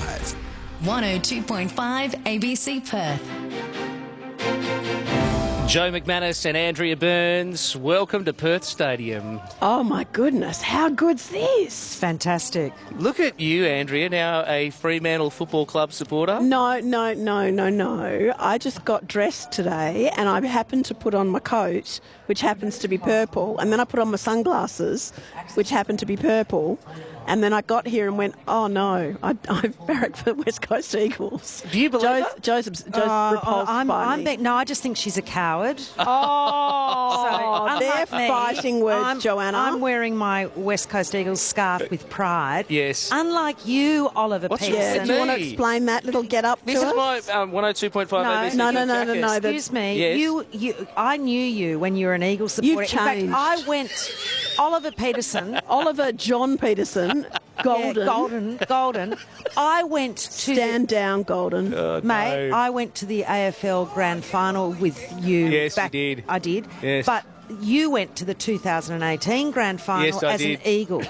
102.5 ABC Perth. Joe McManus and Andrea Burns, welcome to Perth Stadium. Oh, my goodness. How good's this? Fantastic. Look at you, Andrea, now a Fremantle Football Club supporter. No. I just got dressed today and I happened to put on my coat, which happens to be purple, and then I put on my sunglasses, which happen to be purple. And then I got here and went, oh no, I've barracked for the West Coast Eagles. Do you believe that? Joe's repulsed by me. No, I just think she's a coward. Oh, they're fighting words, Joanna. I'm wearing my West Coast Eagles scarf with pride. Yes. Unlike you, Oliver Peterson. Yeah, do you want to explain that little get-up to This is us? my 102.5 ABC No. Excuse me. Yes. I knew you when you were an Eagles supporter. You've changed. In fact, I went Oliver Peterson. Oliver John Peterson. Golden. Yeah, Golden. I went to... Stand down, Golden. Mate, I went to the AFL Grand Final with you. Yes, you did. I did. Yes. But you went to the 2018 Grand Final Yes, I as did. an Eagle.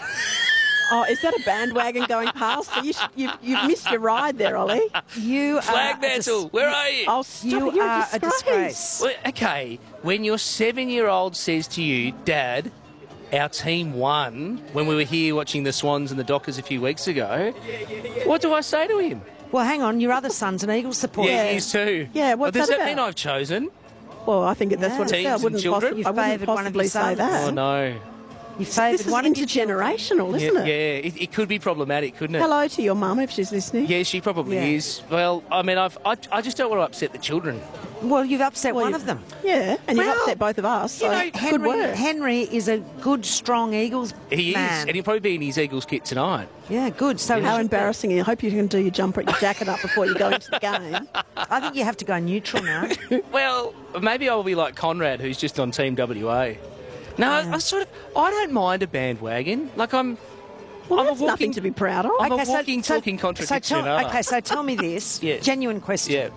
Oh, is that a bandwagon going past? You've missed your ride there, Ollie. You Flag mantle, where are you? Oh, stop You it. You're are a disgrace. Well, okay, when your 7-year-old says to you, Dad, our team won when we were here watching the Swans and the Dockers a few weeks ago, what do I say to him? Well, hang on. Your other son's an Eagles supporter. Yeah, he is too. Yeah, what's Does that that mean about? I've chosen? Well, I think that's what it Teams said. I and wouldn't, children? You I wouldn't favoured one of possibly your say sons. that. Oh, no. You This favoured is one of your children. intergenerational, isn't it? Yeah, it could be problematic, couldn't it? Hello to your mum if she's listening. Yeah, she probably Yeah. is. Well, I mean, I just don't want to upset the children. Well, you've upset one you- of them. Yeah, and you've Well, upset both of us. So know, good work. Henry is a good, strong Eagles He man. is, and he'll probably be in his Eagles kit tonight. Yeah, good. So How embarrassing. I hope you can do your jumper, your jacket up before you go into the game. I think you have to go neutral now. Well, maybe I'll be like Conrad, who's just on Team WA. No, I don't mind a bandwagon. Like Well, I'm that's nothing to be proud of. I'm a walking, talking contradiction. So tell me this. Yeah. Genuine question. Yeah.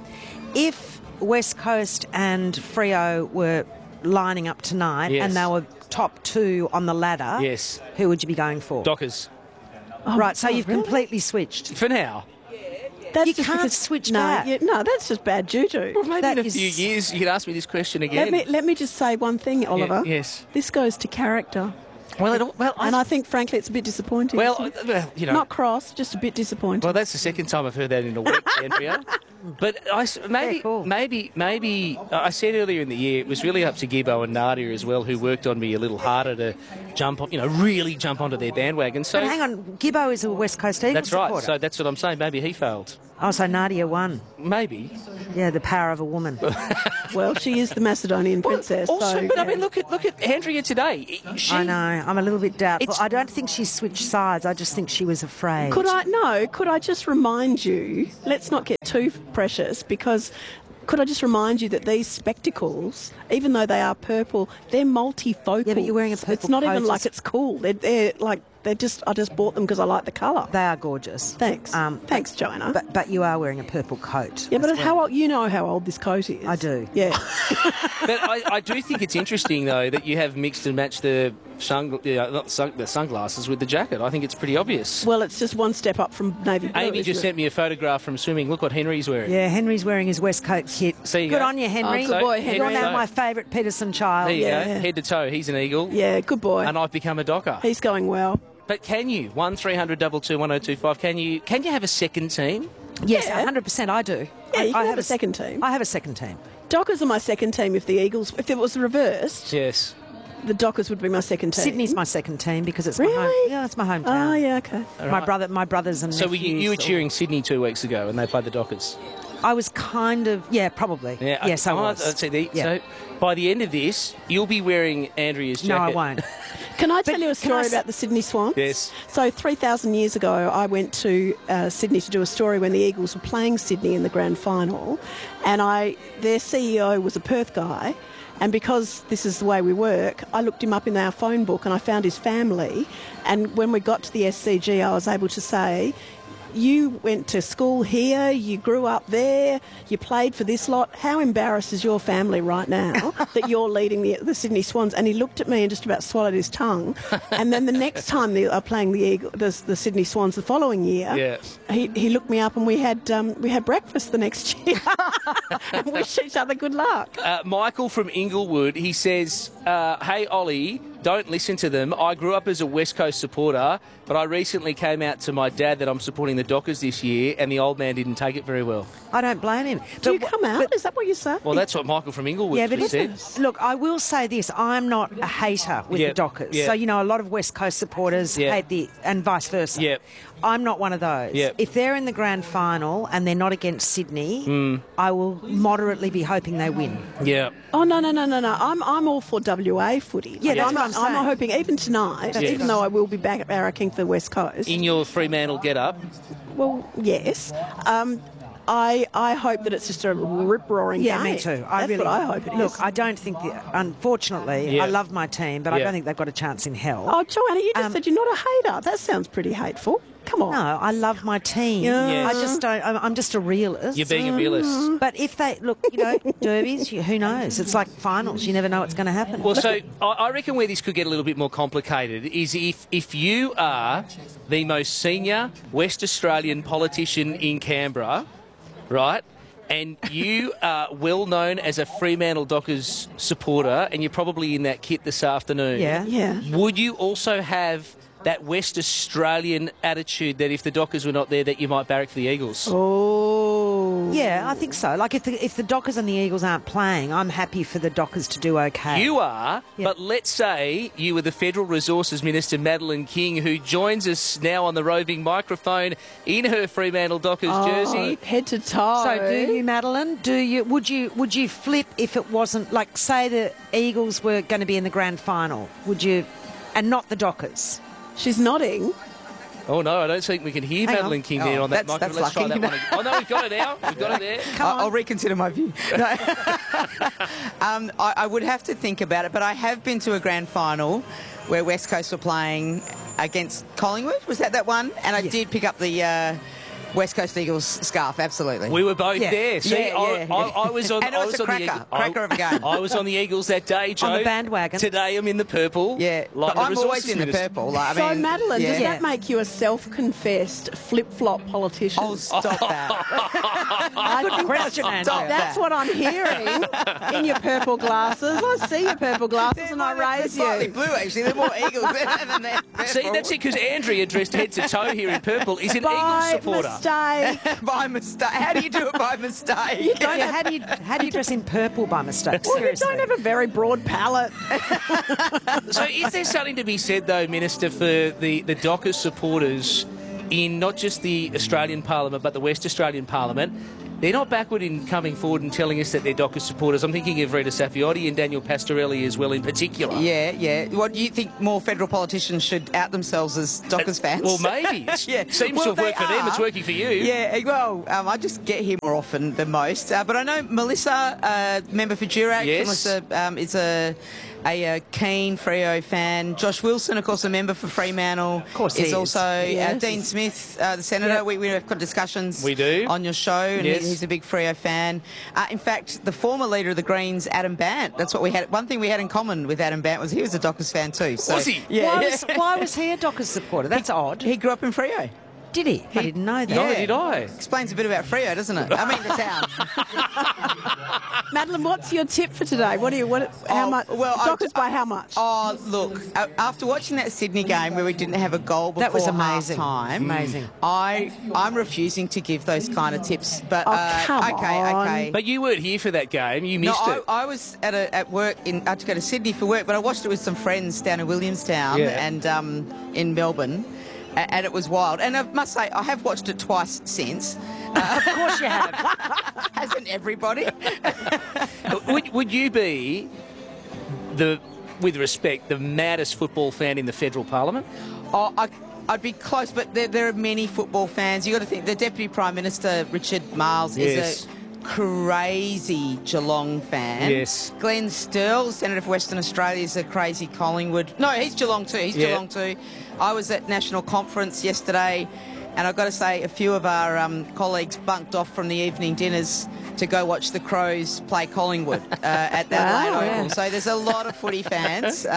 If West Coast and Freo were lining up tonight Yes. and they were top two on the ladder, Yes. who would you be going for? Dockers. Right, so God, you've really? completely switched. For now. That's You just can't because- switch no, back. No, that's just bad juju. Well, maybe That in a is- few years you could ask me this question again. Let me just say one thing, Oliver. yes. This goes to character. I I think, frankly, it's a bit disappointing. well, isn't it? you know. Not cross, just a bit disappointing. Well, that's the second time I've heard that in a week, Andrea. But maybe, Yeah, cool. maybe I said earlier in the year it was really up to Gibbo and Nadia as well, who worked on me a little harder to jump on, really jump onto their bandwagon. So But hang on, Gibbo is a West Coast Eagles that's right. supporter. So that's what I'm saying. Maybe he failed. Oh, so Nadia won. Maybe. Yeah, the power of a woman. Well, she is the Macedonian princess. Also, so, but I yeah. mean, look at Andrea today. I know. I'm a little bit doubtful. It's- I don't think she switched sides. I just think she was afraid. Could I just remind you, let's not get too precious, because could I just remind you that these spectacles, even though they are purple, they're multifocal. Yeah, but you're wearing a purple It's not even coat. like it's cool. I just bought them because I like the colour. They are gorgeous. Thanks. Thanks, Joanna. But you are wearing a purple coat. yeah, but as well. how old? You know how old this coat is. I do. Yeah. But I do think it's interesting though that you have mixed and matched the sunglasses with the jacket. I think it's pretty obvious. Well, it's just one step up from navy blue. Amy just isn't it? sent me a photograph from swimming. Look what Henry's wearing. Yeah, Henry's wearing his West Coast kit. So you Good go. on you, Henry. Oh, good boy, You're Henry. now my favourite Peterson child. There you Yeah. go. Head to toe. He's an Eagle. Yeah, good boy. And I've become a Docker. He's going well. But can you? 1300 22 1025. Can you have a second team? Yes, Yeah. 100% I do. Yeah, you I can have a second team. I have a second team. Dockers are my second team if it was reversed, Yes. the Dockers would be my second team. Sydney's my second team because it's my Really? home. Yeah, it's my hometown. Oh, yeah, okay. My brothers and So nephews. you were cheering Sydney 2 weeks ago and they played the Dockers. I was kind of, probably. Yeah. Yes, I was. So by the end of this, you'll be wearing Andrea's jacket. No, I won't. Can I tell But you a can I story s- about the Sydney Swans? Yes. So 3,000 years ago, I went to Sydney to do a story when the Eagles were playing Sydney in the grand final, and their CEO was a Perth guy, and because this is the way we work, I looked him up in our phone book and I found his family, and when we got to the SCG, I was able to say, you went to school here, you grew up there, you played for this lot. How embarrassed is your family right now that you're leading the Sydney Swans? And he looked at me and just about swallowed his tongue. And then the next time they are playing the Sydney Swans the following year, he looked me up and we had breakfast the next year and wished each other good luck. Michael from Inglewood, he says, hey, Ollie, don't listen to them. I grew up as a West Coast supporter, but I recently came out to my dad that I'm supporting the Dockers this year, and the old man didn't take it very well. I don't blame him. Do you come out? Is that what you say? Well, that's what Michael from Inglewood said. Look, I will say this. I'm not a hater with the Dockers. Yep. So, a lot of West Coast supporters hate and vice versa. Yep. I'm not one of those. Yep. If they're in the grand final and they're not against Sydney, I will moderately be hoping they win. Yeah. Oh, no. I'm all for WA footy. Yeah, that's what I'm saying. I'm hoping even tonight, even though I will be back at barracking for the West Coast. In your Fremantle get-up? Well, yes. I hope that it's just a rip-roaring game. Yeah, me too. That's what I hope it is. Look, I don't think, unfortunately, I love my team, but I don't think they've got a chance in hell. Oh, Joanna, you just said you're not a hater. That sounds pretty hateful. Come on. No, I love my team. Yeah. I just don't. I'm just a realist. You're being a realist. But if they look, derbies, who knows? It's like finals. You never know what's going to happen. Well, so I reckon where this could get a little bit more complicated is if you are the most senior West Australian politician in Canberra, right? And you are well known as a Fremantle Dockers supporter, and you're probably in that kit this afternoon. Yeah. Would you also have that West Australian attitude that if the Dockers were not there, that you might barrack for the Eagles? Oh. Yeah, I think so. Like if the Dockers and the Eagles aren't playing, I'm happy for the Dockers to do okay. You are, but let's say you were the Federal Resources Minister, Madeleine King, who joins us now on the roving microphone in her Fremantle Dockers jersey. Head to toe. So do you, Madeleine? Would you flip if it wasn't, like, say the Eagles were going to be in the grand final? Would you, and not the Dockers? She's nodding. Oh, no, I don't think we can hear Hang Madeleine on. King there on that that's microphone. Let's try that one again. Oh, no, we've got it now. We've got it there. I'll reconsider my view. No. I would have to think about it, but I have been to a grand final where West Coast were playing against Collingwood. Was that one? And I did pick up the West Coast Eagles scarf, absolutely. We were both there. See, I was on. And it was a cracker of a game. I was on the Eagles that day, Joe. On the bandwagon. Today I'm in the purple. Yeah, like but I'm always in the purple. Like, So, Madeleine, does that make you a self-confessed flip-flop politician? Oh, stop that. Good question, Andrew. That's what I'm hearing in your purple glasses. I see your purple glasses and I raise Slightly you. blue, actually. They're more Eagles than they're purple. See, that's it, because Andrea, dressed head to toe here in purple, is an Eagles supporter. Mistake. By mistake. How do you do it by mistake? How do you dress in purple by mistake? Well, you Seriously. don't have a very broad palette. So is there something to be said, though, Minister, for the Dockers supporters in not just the Australian Parliament but the West Australian Parliament? They're not backward in coming forward and telling us that they're Dockers supporters. I'm thinking of Rita Safiotti and Daniel Pastorelli as well in particular. Yeah. What do you think, more federal politicians should out themselves as Dockers fans? Well, maybe. Yeah. Seems to have worked for them. It's working for you. Yeah, well, I just get here more often than most. But I know Melissa, member for Durack, Yes. is a keen Freo fan. Josh Wilson, of course, a member for Fremantle. Of course he is. is. Also Yes. Dean Smith, the Senator. Yep. We've got discussions We do. on your show, and Yes. he's a big Freo fan. In fact, the former leader of the Greens, Adam Bant, that's what we had. One thing we had in common with Adam Bant was he was a Dockers fan too. So, Was he? Yeah. Why was he a Dockers supporter? That's odd. He grew up in Freo. Did he? I didn't know that. Neither did I. Explains a bit about Freo, doesn't it? I mean, the town. Madeleine, what's your tip for today? How much? well, Dockers by how much? Oh, look, after watching that Sydney game where we didn't have a goal before That was amazing. half-time, Amazing. I'm refusing to give those kind of tips. But come on. okay. But you weren't here for that game. You missed it. I was at work. I had to go to Sydney for work, but I watched it with some friends down in Williamstown and in Melbourne. And it was wild. And I must say, I have watched it twice since. Of course you have. Hasn't everybody? Would you be, with respect, the maddest football fan in the federal parliament? I'd be close, but there are many football fans. You've got to think, the Deputy Prime Minister, Richard Marles, Yes. is a crazy Geelong fan. Yes. Glenn Stirl, Senator for Western Australia, is a crazy Collingwood. No, he's Geelong too. He's Geelong too. I was at National Conference yesterday, And I've got to say, a few of our colleagues bunked off from the evening dinners to go watch the Crows play Collingwood at the Adelaide Oval. So there's a lot of footy fans.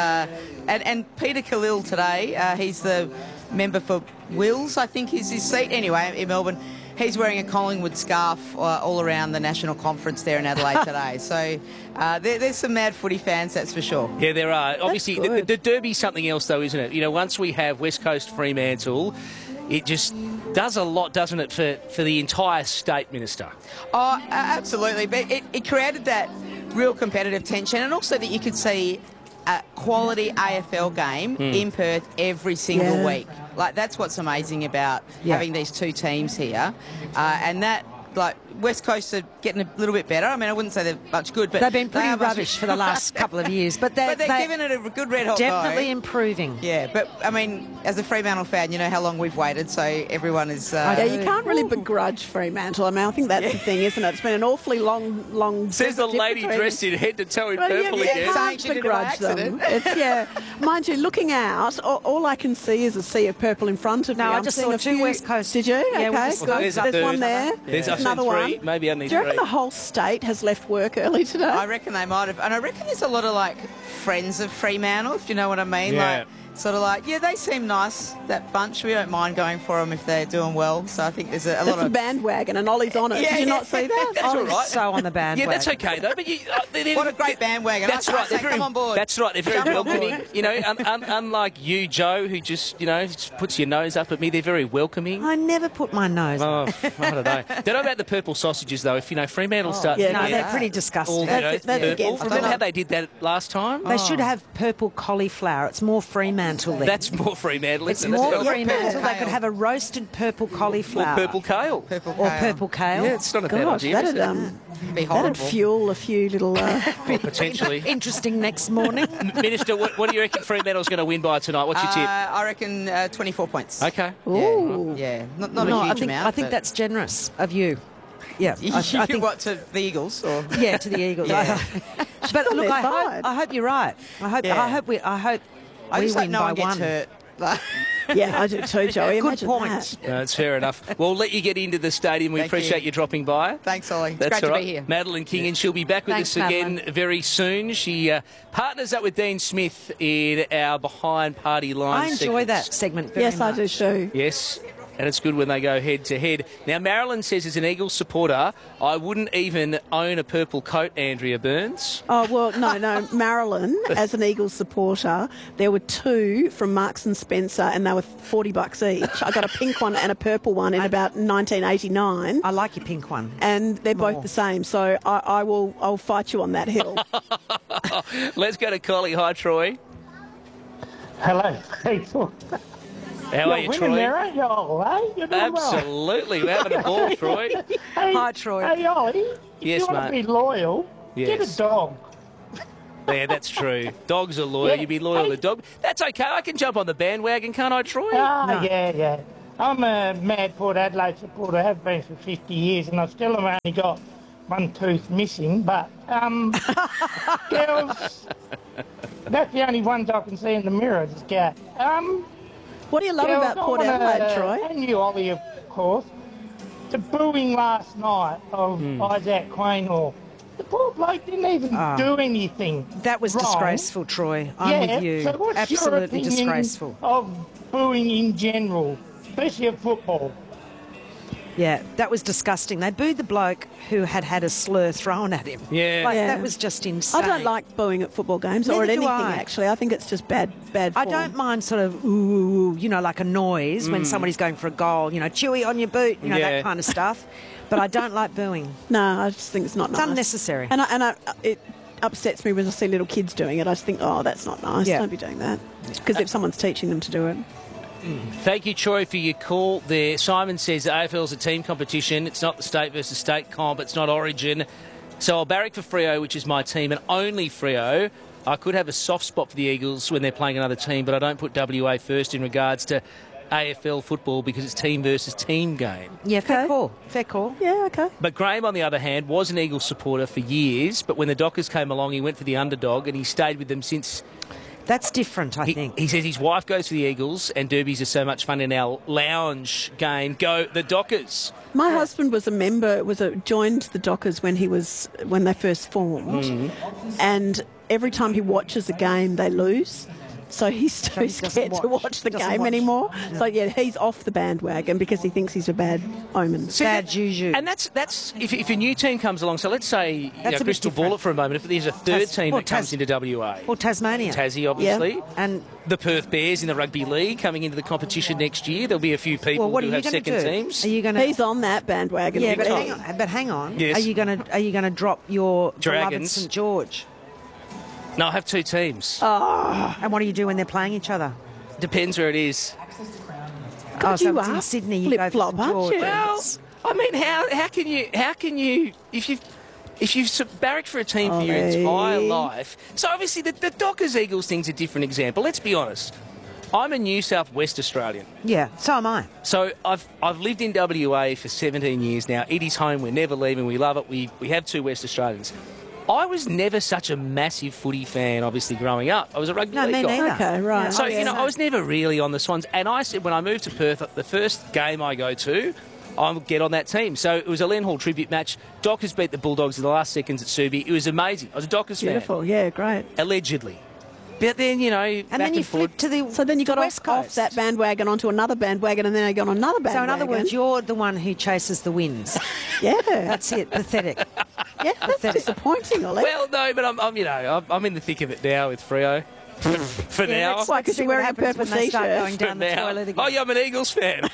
And Peter Khalil today, he's the member for Wills, I think is his seat. Anyway, in Melbourne, he's wearing a Collingwood scarf all around the national conference there in Adelaide today. So there's some mad footy fans, that's for sure. Yeah, there are. Obviously, the Derby's something else, though, isn't it? You know, once we have West Coast Fremantle, it just does a lot, doesn't it, for the entire state, Minister? Oh, absolutely. But it created that real competitive tension, and also that you could see a quality AFL game in Perth every single week. Like, that's what's amazing about having these two teams here. And that, like, West Coast are getting a little bit better. I mean, I wouldn't say they're much good, but they've been pretty rubbish for the last couple of years. But they're giving it a good red hot definitely go. improving. Yeah, but I mean, as a Fremantle fan, you know how long we've waited, so everyone is. Yeah, you can't really begrudge Fremantle. I mean, I think that's the thing, isn't it? It's been an awfully long. Says the lady dressed in head to toe in purple again. You can't begrudge them. Mind you, looking out, all I can see is a sea of purple in front of me. No, I just saw two West Coast. Did you? Yeah, okay, good. There's one there. There's another three. one. Maybe only Do you three. reckon the whole state has left work early today? I reckon they might have. And I reckon there's a lot of, like, friends of Fremantle, if you know what I mean. Yeah. Like, sort of like, they seem nice, that bunch. We don't mind going for them if they're doing well. So I think there's a lot That's a of... bandwagon, and Ollie's on it. Did you not see that? That's all right. So on the bandwagon. Yeah, that's okay, though. But What a great bandwagon. That's right. They're very, come on board. That's right. They're very Jump on welcoming. board. You know, unlike you, Joe, who just puts your nose up at me. They're very welcoming. I never put my nose. Oh, I don't know. Don't know about the purple sausages, though. If Fremantle starts yeah, to No, get they're pretty disgusting. all, That's purple. against the Remember how law. they did that last time? They should have purple cauliflower. It's more Fremantle then. That's more Fremantle. it's isn't it? more That's Fremantle. They kale. could have a roasted purple Or cauliflower. purple kale. Purple Or kale. purple kale. Yeah, it's not a bad Gosh, idea. is that'd it? Be horrible. that'd fuel a few little. Well, potentially. Interesting next morning. Minister, what do you reckon Fremantle's going to win by tonight? What's your tip? I reckon 24 points. Okay. Ooh. Yeah, not a No, huge I amount. think but- that's generous of you. Yeah, I think what, to the Eagles? Or? yeah to the Eagles. Yeah. But on look, their I side. hope you're right. I hope we I just hope win no by one gets one. hurt. Yeah, I do too, Joey. Good Imagine point. that. No, that's fair enough. We'll let you get into the stadium. We Thank appreciate you. you dropping by. Thanks, Ollie. It's That's great all to right. be here. Madeline King, and she'll be back with Thanks, us again Madeline. very soon. She partners up with Dean Smith in our Behind Party Line I enjoy segments. that segment very Yes, much. I do too. Yes, and it's good when they go head to head. Now, Marilyn says, as an Eagles supporter, I wouldn't even own a purple coat, Andrea Burns. Oh, well, no. Marilyn, as an Eagles supporter, there were two from Marks and Spencer, and they were $40 each. I got a pink one and a purple one in about 1989, I like your pink one. and they're both More. the same. So I'll fight you on that hill. Let's go to Collie. Hi, Troy. Hello, people. How are you, You're winning Troy? there, ain't you all, eh? You're doing well. Absolutely. We're having a ball, Troy. Hey, Hi, Troy. Hey, Ollie, if Yes, you want mate. to be loyal, get Yes. a dog. Yeah, that's true. Dogs are loyal. Yeah. You'd be loyal Hey. to dog. That's okay. I can jump on the bandwagon, can't I, Troy? Ah, yeah. I'm a mad Port Adelaide supporter, have been for 50 years, and I still have only got one tooth missing, but, girls, that's the only ones I can see in the mirror, this cat. What do you love girls, about I Port wanna- Adelaide, Troy? And you, Ollie, of course. The booing last night of Isaac Quaynor. The poor bloke didn't even do anything. That was wrong. disgraceful, Troy. I'm with you. So what's your Absolutely opinion disgraceful. of booing in general, especially at football? Yeah, that was disgusting. They booed the bloke who had a slur thrown at him. Yeah. Like, Yeah. that was just insane. I don't like booing at football games or Neither at do anything, I. actually. I think it's just bad I form. don't mind sort of, ooh, like a noise when somebody's going for a goal, chewy on your boot, Yeah. that kind of stuff. But I don't like booing. No, I just think it's not It's nice. unnecessary. And it upsets me when I see little kids doing it. I just think, oh, that's not nice. Yeah. Don't be doing that. Because if someone's teaching them to do it. Thank you, Troy, for your call there. Simon says the AFL's a team competition. It's not the state versus state comp. It's not Origin. So I'll barrack for Freo, which is my team, and only Freo. I could have a soft spot for the Eagles when they're playing another team, but I don't put WA first in regards to AFL football because it's team versus team game. Yeah, fair Okay. call. Fair call. Yeah, okay. But Graham, on the other hand, was an Eagles supporter for years, but when the Dockers came along, he went for the underdog, and he stayed with them since That's different, I think. He says his wife goes for the Eagles and derbies are so much fun in our lounge game. Go the Dockers. My husband was a member, joined the Dockers when they first formed, and every time he watches a game, they lose. So he's too he doesn't scared to watch the Doesn't game watch. anymore. So yeah, he's off the bandwagon because he thinks he's a bad omen. Bad juju. And that's if a new team comes along. So let's say That's a bit crystal ball different. it for a moment. If there's a third team that comes into WA, Or Tasmania. Tassie, obviously, And the Perth Bears in the rugby league coming into the competition next year. There'll be a few people well, what who are you have going to second do? teams. Are you going to? He's on that bandwagon. Yeah, big but time. hang on. Yes. Are you going to drop your beloved Dragons. St George? No, I have two teams. And what do you do when they're playing each other? Depends where it is. God, so you it's in are Sydney. You go for flip-flop, St aren't George. you? Well, I mean, how can you if you've barracked for a team for your Ollie. entire life? So obviously the Dockers Eagles thing's a different example. Let's be honest. I'm a New South West Australian. Yeah, so am I. So I've lived in WA for 17 years now. It is home. We're never leaving. We love it. We have two West Australians. I was never such a massive footy fan, obviously, growing up. I was a rugby No, league me guy. neither. Okay, right. So, Oh, yeah. I was never really on the Swans. And I said when I moved to Perth, the first game I go to, I'll get on that team. So it was a Len Hall tribute match. Dockers beat the Bulldogs in the last seconds at Subi. It was amazing. I was a Dockers Beautiful. fan. Yeah, great. Allegedly. But then, And then you forth. flip to the So then you to got West off Coast. that bandwagon onto another bandwagon, and then you got on another So bandwagon. in other words, you're the one who chases the winds. yeah, That's it. Pathetic. yeah, that's disappointing, Ollie. Well, no, but I'm in the thick of it now with Freo. For now. Why, 'cause See you're what wearing a happens purple when they start t-shirt. going down For the now. toilet again. Oh, yeah, I'm an Eagles fan.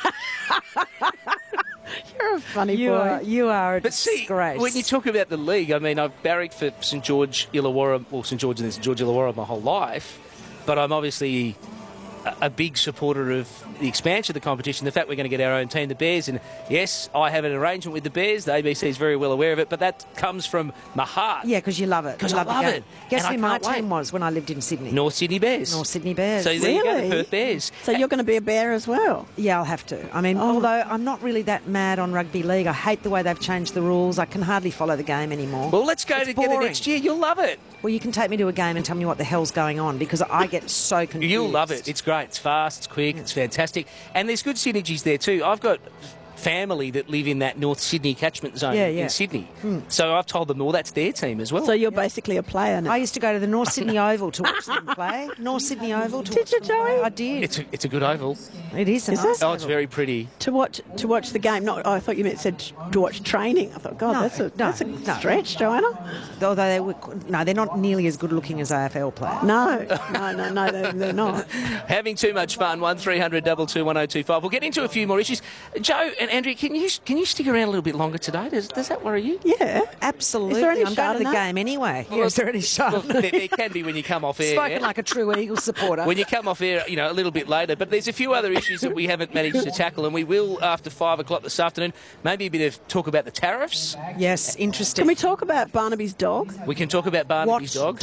You're a funny You boy. are a But see, disgrace. when you talk about the league, I mean, I've barracked for St George Illawarra, well, St George and then St George Illawarra my whole life, but I'm obviously a big supporter of the expansion of the competition, the fact we're going to get our own team, the Bears, and yes, I have an arrangement with the Bears. The ABC is very well aware of it, but that comes from my heart. Yeah, because you love it. 'Cause You I the love game. it. Guess And I who my can't team wait. was when I lived in Sydney? North Sydney Bears. North Sydney Bears. So there you go, the Really? Perth Bears. So you're going to be a bear as well. Yeah, I'll have to. I mean, although I'm not really that mad on rugby league, I hate the way they've changed the rules. I can hardly follow the game anymore. Well, let's go It's together boring. next year. You'll love it. Well, you can take me to a game and tell me what the hell's going on because I get so confused. You'll love it. It's great. It's fast. It's quick. It's fantastic. And there's good synergies there too. I've got family that live in that North Sydney catchment zone Yeah, yeah. in Sydney. So I've told them, well, that's their team as well. So you're basically a player now. I used to go to the North Sydney Oval to watch them play. North Sydney Oval to Did watch you, them play. Joey? I did. It's a good oval. It is. Is nice it? Oh, it's very pretty. to watch the game. No, I thought you meant said to watch training. I thought, God, No, that's a no. stretch, Joanna. Although they're not nearly as good looking as AFL players. No, they're not. Having too much fun. 1300 22 1025. We'll get into a few more issues. Joe and Andrea, can you stick around a little bit longer today? Does that worry you? Yeah. Absolutely. Is there any I'm going to the Chardonnay? game anyway. Is there any Well, Chardonnay? there can be when you come off air. Spoken like a true Eagles supporter. When you come off air, a little bit later. But there's a few other issues that we haven't managed to tackle, and we will after 5 o'clock this afternoon. Maybe a bit of talk about the tariffs. Yes, interesting. Can we talk about Barnaby's dog? We can talk about What Barnaby's dog.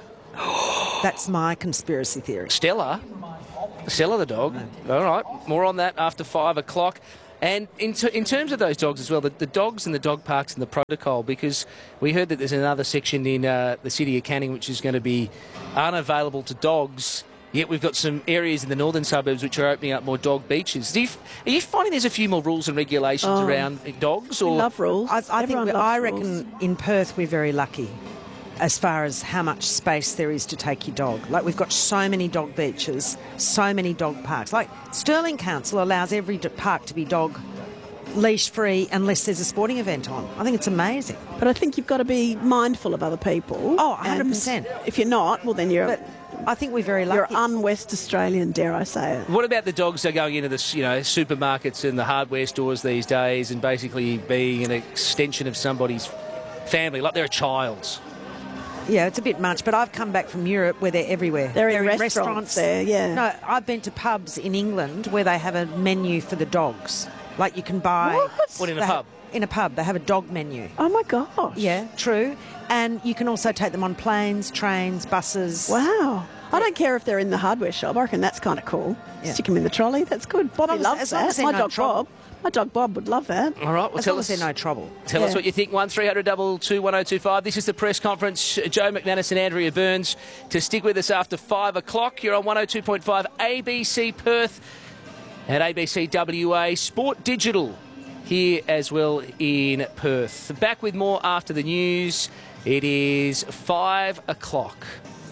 That's my conspiracy theory. Stella the dog. All right, more on that after 5 o'clock. And in terms of those dogs as well, the dogs and the dog parks and the protocol, because we heard that there's another section in the city of Canning which is going to be unavailable to dogs, yet we've got some areas in the northern suburbs which are opening up more dog beaches. Are you finding there's a few more rules and regulations around dogs? We Or love rules. I reckon in Perth we're very lucky as far as how much space there is to take your dog. Like, we've got so many dog beaches, so many dog parks. Like, Stirling Council allows every park to be dog leash free unless there's a sporting event on. I think it's amazing. But I think you've got to be mindful of other people. Oh, and 100%. If you're not, well, then you're But I think we're very you're lucky. un-West Australian, dare I say it. what about the dogs that are going into the supermarkets and the hardware stores these days and basically being an extension of somebody's family, like they're a child's? Yeah, it's a bit much, but I've come back from Europe where they're everywhere. They're in restaurants there, yeah. No, I've been to pubs in England where they have a menu for the dogs. Like, you can buy... What? What, in a they pub? In a pub, they have a dog menu. Oh my gosh. Yeah, true. And you can also take them on planes, trains, buses. Wow. I don't care if they're in the hardware shop. I reckon that's kind of cool. Yeah. Stick them in the trolley. That's good. Bobby long as- loves as long that. as they're My no dog trouble. Bob. My dog Bob would love that. All right, well, As tell long us. as they're no trouble. Tell us Yeah. what you think. 1300 222 1025. This is the press conference. Joe McManus and Andrea Burns to stick with us after 5 o'clock. You're on 102.5 ABC Perth and ABC WA Sport Digital here as well in Perth. Back with more after the news. It is 5 o'clock.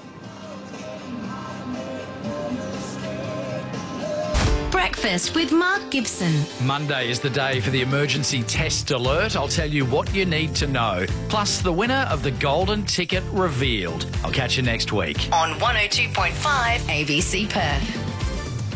Breakfast with Mark Gibson. Monday is the day for the emergency test alert. I'll tell you what you need to know. Plus, the winner of the golden ticket revealed. I'll catch you next week. On 102.5 ABC Perth.